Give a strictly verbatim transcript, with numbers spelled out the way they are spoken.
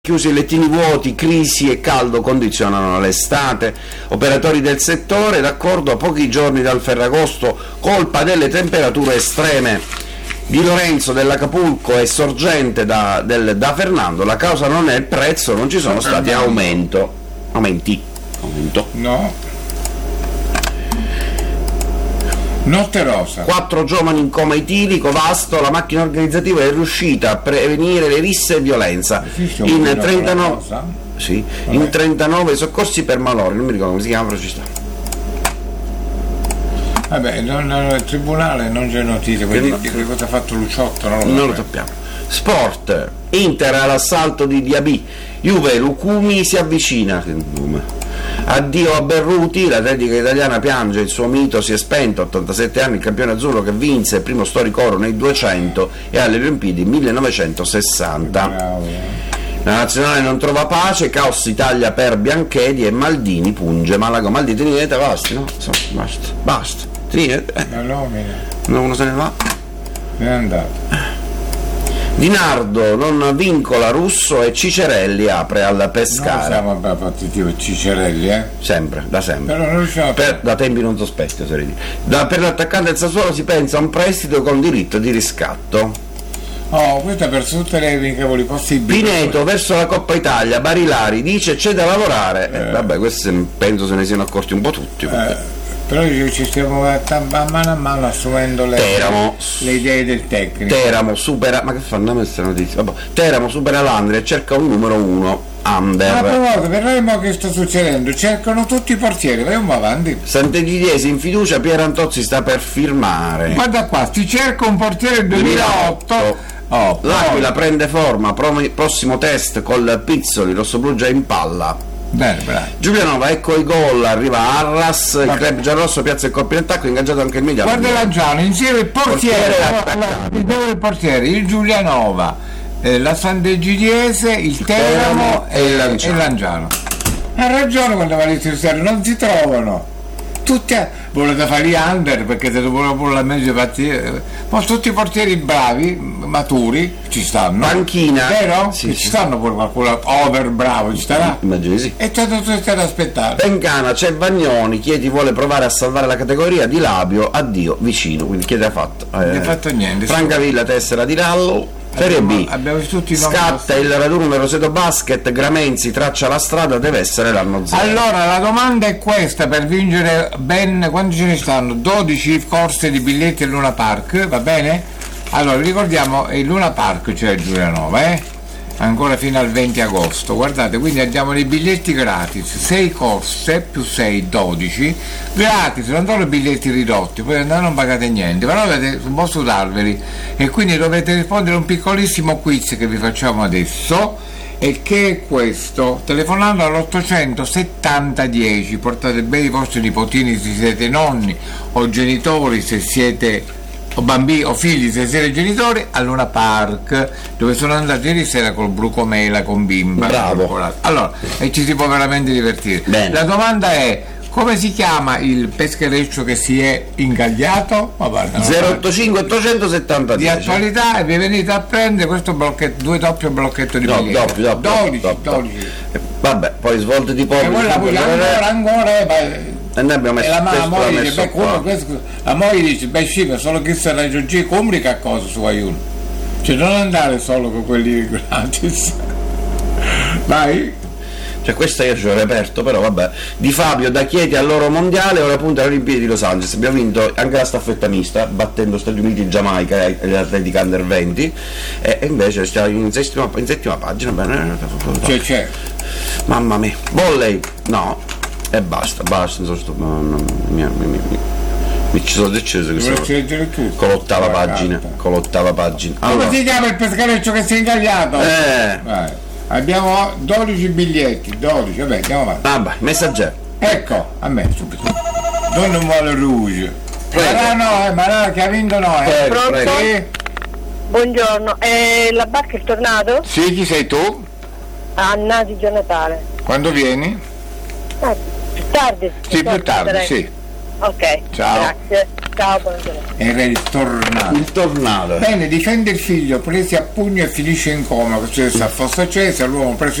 Chiusi i lettini vuoti, crisi e caldo condizionano l'estate. Operatori del settore d'accordo a pochi giorni dal Ferragosto, colpa delle temperature estreme. Di Lorenzo dell'Acapulco e sorgente da, del, da Fernando, la causa non è il prezzo, non ci sono stati aumento. aumenti. Aumento. No. Notte rosa. Quattro giovani in coma etilico, Vasto, la macchina organizzativa è riuscita a prevenire le risse e violenza. In trentanove, sì, in trentanove soccorsi per malore, non mi ricordo come si chiama, però ci sta. Vabbè, non, non, il tribunale non c'è notizia, quindi no. Di che cosa ha fatto Luciotto non lo, non lo sappiamo. Sport, Inter all'assalto di Diaby, Juve, Lucumi si avvicina. Addio a Berruti, l'atletica italiana piange, il suo mito si è spento, ottantasette anni, il campione azzurro che vinse il primo storico oro nei duecento e alle Olimpiadi millenovecentosessanta. Bravo. La nazionale non trova pace, Caos Italia per Bianchedi e Maldini punge, Malago, Maldini, Trinidad, basta, no? Basta, basta, Trinidad, la nomina. No, uno se ne va? Se n'è andato. Di Nardo non vincola Russo e Cicerelli apre al Pescara. Non siamo partiti Cicerelli, eh? Sempre, da sempre. Però non riusciamo per, da tempi non sospetti, da, per l'attaccante del Sassuolo si pensa a un prestito con diritto di riscatto. Oh, questo è per tutte le amichevoli possibili. Pineto verso la Coppa Italia, Barilari dice c'è da lavorare. Eh. Eh, vabbè, questi penso se ne siano accorti un po' tutti. Eh. Però ci stiamo a mano a mano assumendo le, Teramo, le idee del tecnico. Teramo supera, ma che fanno queste notizie? Vabbè. Teramo supera l'Andria e cerca un numero uno, Under. Ma provato, vedremo che sta succedendo, cercano tutti i portieri, vai un po' avanti. Sant'Egidiesi in fiducia, Pier Antozzi sta per firmare. Guarda qua, ti cerca un portiere duemilaotto. Oh, L'Aquila prende forma, prossimo test col Pizzoli, rossoblù già in palla. Bene, bravo. Giulianova, ecco i gol, arriva Arras, il club giallorosso piazza il colpo in attacco, ingaggiato anche il Mediano. Guarda la Giano, insieme il portiere, il portiere, il Giulianova, eh, la Sant'Egidiese, il Teramo e il Lanciano. Lanciano. Ha ragione quando va all'istituzione, non si trovano. Tutti a... volete fare gli under perché se dopo pure la mezza partita, ma tutti i portieri bravi, maturi, ci stanno. Panchina, vero? Sì, ci sì. stanno pure qualcuno over bravo, ci starà? Immagino sì. E tanto tu stai ad aspettare. Pencana, c'è Vagnoni, Chieti vuole provare a salvare la categoria, Di Labio, addio, vicino, quindi Chieti ha fatto? Eh, non ha fatto niente. Francavilla, tessera di Rallo. Serie abbiamo, B, abbiamo tutti scatta il raduno Roseto Basket, Gramenzi traccia la strada, deve essere l'anno zero. Allora la domanda è questa, per vincere ben, quanti ce ne stanno? dodici corse di biglietti al Luna Park, va bene? Allora ricordiamo il Luna Park, cioè Giulianova, eh? Ancora fino al venti agosto, guardate, quindi abbiamo dei biglietti gratis, sei corse più sei, dodici, gratis, non sono biglietti ridotti, poi andate non pagate niente, però avete un po' sudarveli e quindi dovete rispondere a un piccolissimo quiz che vi facciamo adesso, e che è questo: telefonando all'ottocento settanta dieci, portate bene i vostri nipotini se siete nonni o genitori, se siete o bambini o figli se siete genitori, a Luna Park, dove sono andato ieri sera col Brucomela con bimba. Bravo. Allora, e ci si può veramente divertire. Bene. La domanda è: come si chiama il peschereccio che si è ingagliato? Ma guarda, zero ottocinque ottocentosettanta di attualità, e vi venite a prendere questo blocchetto, due doppio blocchetto di no, biglietti. doppio, doppio, dodici, doppio, dodici. Vabbè, poi svolte di pollo. E quella poi ancora, ancora, eh, e noi abbiamo messo, e la, la, moglie messo dice, beh, come, questo, la moglie dice, beh sì, solo chi se la G comunica cosa su aiuto, cioè non andare solo con quelli gratis. Vai. Cioè questa io ci ho reperto, però vabbè. Di Fabio da Chieti all'oro mondiale, ora punta alle Olimpiadi di Los Angeles, abbiamo vinto anche la staffetta mista battendo Stati Uniti e Giamaica e l'atletica under venti, e invece stiamo in settima, in settima pagina. Bene. C'è, c'è. Mamma mia, volley no, e basta, basta, non so, sto, no, no, mi, mi, mi, mi ci sono deciso che sono con l'ottava pagina, con l'ottava pagina. Allora, come si chiama il peschereccio che si è ingagliato? Eh. Vai. Abbiamo dodici biglietti, dodici, vabbè, andiamo avanti. Vabbè, messaggero. Ecco, a me subito. Donne vuole rouge. Ma no, eh, ma no, che ha vinto no, eh. Pronto? Prego. Buongiorno, eh, la barca è tornato? Sì, chi sei tu? Anna di Gian Natale. Quando vieni? Eh, più tardi? Sì, più tardi, sì. Ok, ciao. Grazie. Ciao, buongiorno. Era il tornado. Il tornado. Bene, difende il figlio, presi a pugno e finisce in coma. Questo è a Fossa Accesa, l'uomo preso